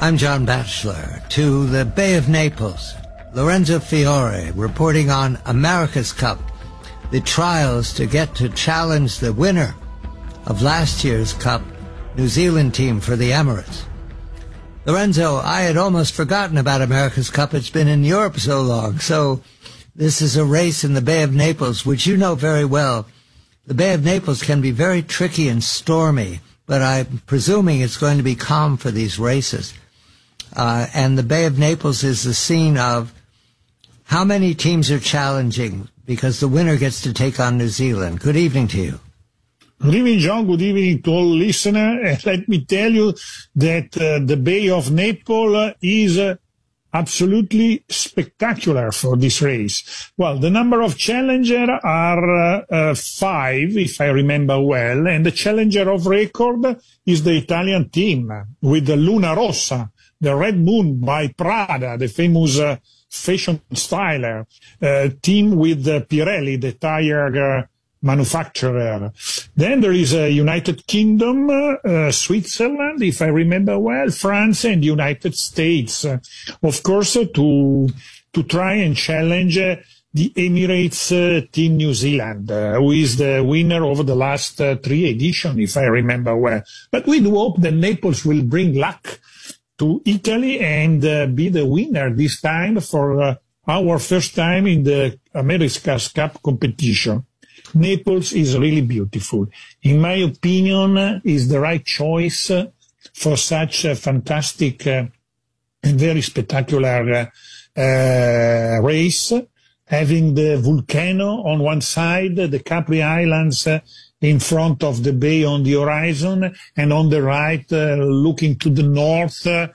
I'm John Batchelor. To the Bay of Naples, Lorenzo Fiore reporting on America's Cup, the trials to get to challenge the winner of last year's Cup, New Zealand team for the Emirates. Lorenzo, I had almost forgotten about America's Cup. It's been in Europe so long. So this is a race in the Bay of Naples, which you know very well. The Bay of Naples can be very tricky and stormy, but I'm presuming it's going to be calm for these races. And the Bay of Naples is the scene of how many teams are challenging, because the winner gets to take on New Zealand. Good evening to you. Good evening, John. Good evening to all listeners. Let me tell you that the Bay of Naples is absolutely spectacular for this race. Well, the number of challengers are 5, if I remember well, and the challenger of record is the Italian team with the Luna Rossa, the Red Moon by Prada, the famous fashion styler, team with Pirelli, the tire manufacturer. Then there is United Kingdom, Switzerland, if I remember well, France and United States. Of course, to try and challenge the Emirates team New Zealand, who is the winner over the last 3 editions, if I remember well. But we do hope that Naples will bring luck to Italy and be the winner this time for our first time in the America's Cup competition. Naples is really beautiful. In my opinion, is the right choice for such a fantastic and very spectacular race, having the volcano on one side, the Capri Islands in front of the bay on the horizon, and on the right, looking to the north, the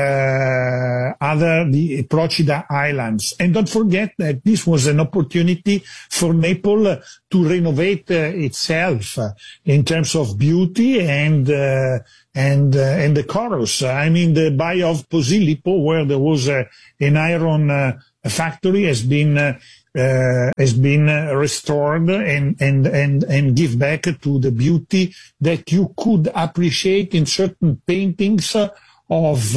Procida Islands. And don't forget that this was an opportunity for Naples to renovate itself in terms of beauty and the chorus. I mean, the Bay of Posillipo, where there was an iron factory, has been restored and give back to the beauty that you could appreciate in certain paintings of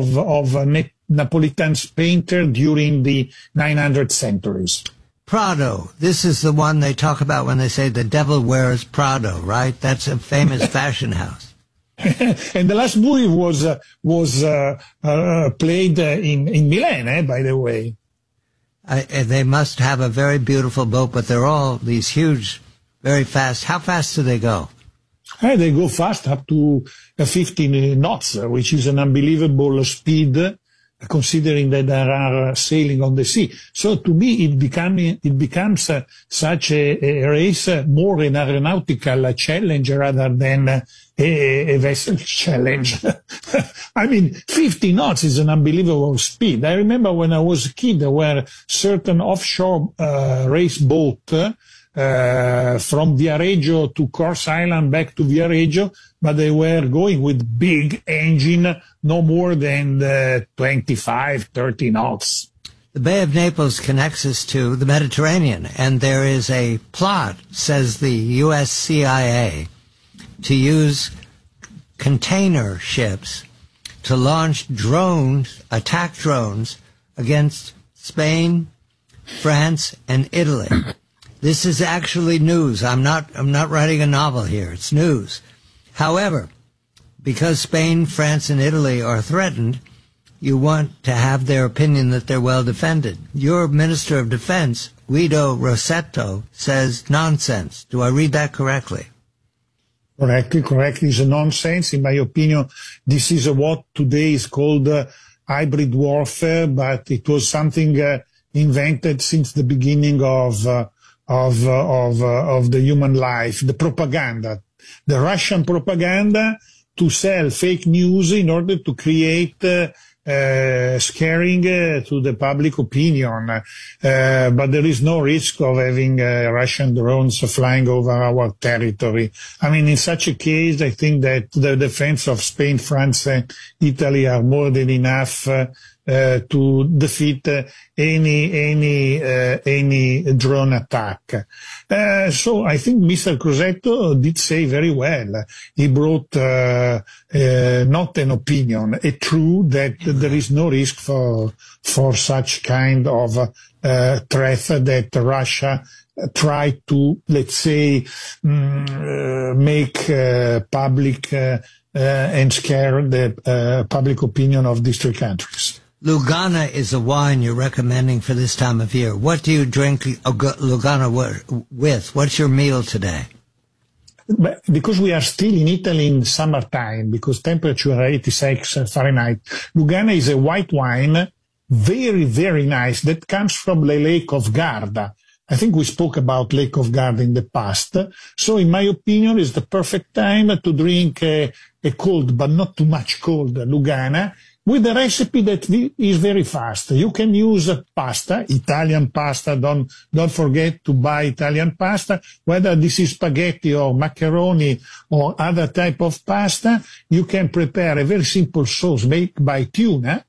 Napolitan painter during the 900 centuries. Prado. This is the one they talk about when they say the devil wears Prado, right? That's a famous fashion house. And the last movie was played in Milan, by the way. They must have a very beautiful boat, but they're all these huge, very fast. How fast do they go? They go fast, up to 15 knots, which is an unbelievable speed, considering that they are sailing on the sea. So to me, it becomes such a race more an aeronautical challenge rather than a vessel challenge. I mean, 50 knots is an unbelievable speed. I remember when I was a kid, there were certain offshore race boats from Viareggio to Corse Island back to Viareggio, but they were going with big engine, no more than 25, 30 knots. The Bay of Naples connects us to the Mediterranean, and there is a plot, says the U.S. CIA, to use container ships to launch drones, attack drones, against Spain, France, and Italy. This is actually news. I'm not writing a novel here. It's news. However, because Spain, France, and Italy are threatened, you want to have their opinion that they're well defended. Your Minister of Defense, Guido Rossetto, says nonsense. Do I read that correctly? Correctly. It's a nonsense. In my opinion, this is what today is called hybrid warfare, but it was something invented since the beginning of the human life, the propaganda, the Russian propaganda to sell fake news in order to create scaring to the public opinion. But there is no risk of having Russian drones flying over our territory. I mean, in such a case, I think that the defense of Spain, France, and Italy are more than enough to defeat any drone attack. So I think Mr. Crosetto did say very well. He brought not an opinion, a truth that there is no risk for such kind of threat that Russia tried to, let's say, make public and scare the public opinion of these three countries. Lugana is a wine you're recommending for this time of year. What do you drink Lugana with? What's your meal today? But because we are still in Italy in summertime, because temperature are 86 Fahrenheit, Lugana is a white wine, very, very nice, that comes from the Lake of Garda. I think we spoke about Lake of Garda in the past. So in my opinion, it's the perfect time to drink a cold, but not too much cold, Lugana, with a recipe that is very fast. You can use pasta, Italian pasta. Don't forget to buy Italian pasta, whether this is spaghetti or macaroni or other type of pasta. You can prepare a very simple sauce made by tuna,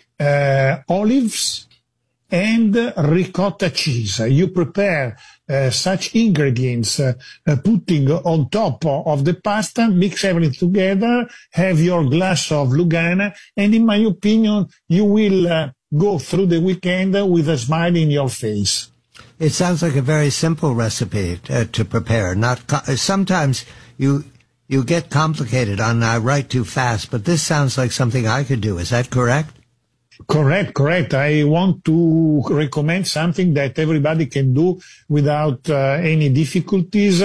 olives, and ricotta cheese. You prepare such ingredients, putting on top of the pasta, mix everything together, have your glass of Lugana, and in my opinion, you will go through the weekend with a smile in your face. It sounds like a very simple recipe to prepare. Sometimes you get complicated on I write too fast, but this sounds like something I could do. Is that correct? Correct. I want to recommend something that everybody can do without any difficulties.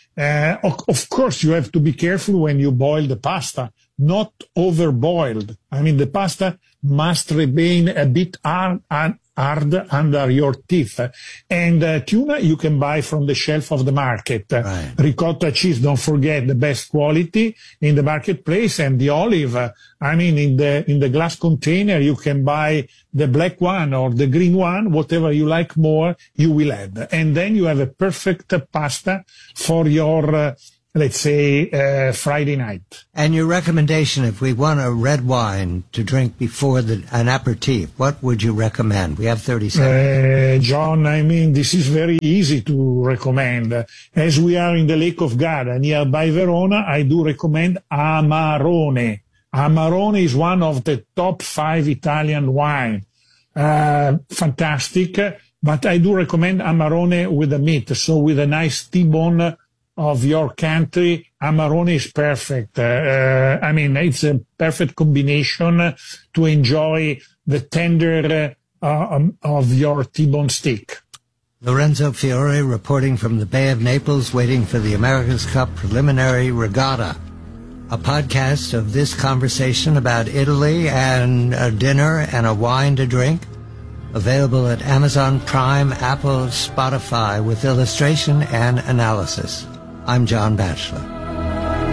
Of course, you have to be careful when you boil the pasta, not overboiled. I mean, the pasta must remain a bit hard under your teeth. And tuna you can buy from the shelf of the market. Right. Ricotta cheese, don't forget, the best quality in the marketplace. And the olive, in the glass container, you can buy the black one or the green one, whatever you like more, you will add. And then you have a perfect pasta for your let's say, Friday night. And your recommendation, if we want a red wine to drink before an aperitif, what would you recommend? We have 30 seconds. John, this is very easy to recommend. As we are in the Lake of Garda, nearby Verona, I do recommend Amarone. Amarone is one of the top 5 Italian wine. Fantastic. But I do recommend Amarone with the meat, so with a nice T-bone of your country. Amarone is perfect. It's a perfect combination to enjoy the tender of your T-bone steak. Lorenzo Fiore reporting from the Bay of Naples, waiting for the America's Cup preliminary regatta. A podcast of this conversation about Italy and a dinner and a wine to drink. Available at Amazon Prime, Apple, Spotify with illustration and analysis. I'm John Batchelor.